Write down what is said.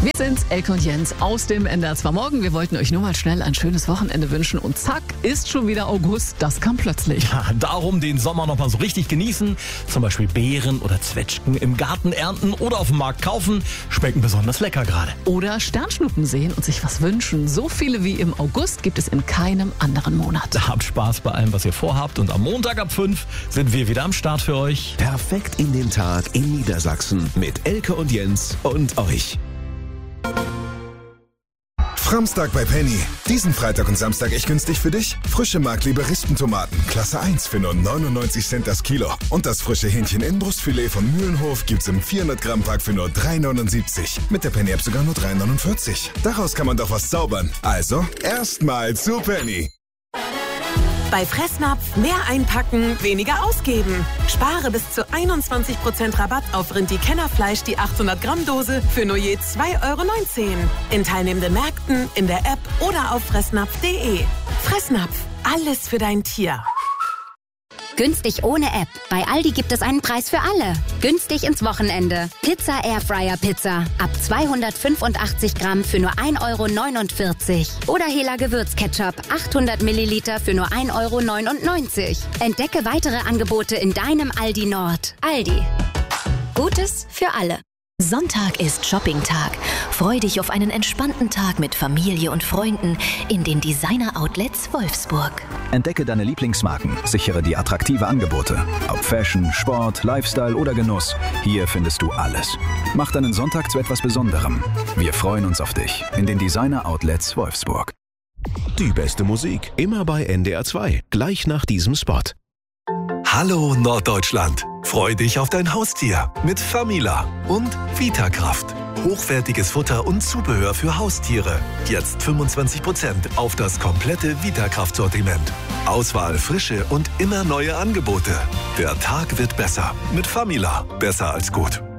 Wir sind Elke und Jens aus dem NDR 2 Morgen. Wir wollten euch nur mal schnell ein schönes Wochenende wünschen und zack, ist schon wieder August. Das kam plötzlich. Ja, darum den Sommer noch mal so richtig genießen. Zum Beispiel Beeren oder Zwetschgen im Garten ernten oder auf dem Markt kaufen. Schmecken besonders lecker gerade. Oder Sternschnuppen sehen und sich was wünschen. So viele wie im August gibt es in keinem anderen Monat. Habt Spaß bei allem, was ihr vorhabt. Und am Montag ab 5 sind wir wieder am Start für euch. Perfekt in den Tag in Niedersachsen mit Elke und Jens und euch. Framstag bei Penny. Diesen Freitag und Samstag echt günstig für dich. Frische Markliebe Rispentomaten, Klasse 1 für nur 99 Cent das Kilo. Und das frische Hähnchen Innenbrustfilet von Mühlenhof gibt's im 400 Gramm Pack für nur 3,79. Mit der Penny App sogar nur 3,49. Daraus kann man doch was zaubern. Also, erstmal zu Penny. Bei Fressnapf mehr einpacken, weniger ausgeben. Spare bis zu 21% Rabatt auf Rindi-Kennerfleisch die 800 Gramm Dose für nur je 2,19 €. In teilnehmenden Märkten, in der App oder auf fressnapf.de. Fressnapf, alles für dein Tier. Günstig ohne App. Bei Aldi gibt es einen Preis für alle. Günstig ins Wochenende. Pizza Airfryer Pizza. Ab 285 Gramm für nur 1,49 €. Oder Hela Gewürzketchup. 800 Milliliter für nur 1,99 €. Entdecke weitere Angebote in deinem Aldi Nord. Aldi. Gutes für alle. Sonntag ist Shopping-Tag. Freu dich auf einen entspannten Tag mit Familie und Freunden in den Designer-Outlets Wolfsburg. Entdecke deine Lieblingsmarken, sichere die attraktive Angebote. Ob Fashion, Sport, Lifestyle oder Genuss, hier findest du alles. Mach deinen Sonntag zu etwas Besonderem. Wir freuen uns auf dich in den Designer-Outlets Wolfsburg. Die beste Musik immer bei NDR 2, gleich nach diesem Spot. Hallo Norddeutschland! Freu dich auf dein Haustier mit Famila und Vitakraft. Hochwertiges Futter und Zubehör für Haustiere. Jetzt 25% auf das komplette Vitakraft-Sortiment. Auswahl, Frische und immer neue Angebote. Der Tag wird besser mit Famila. Besser als gut.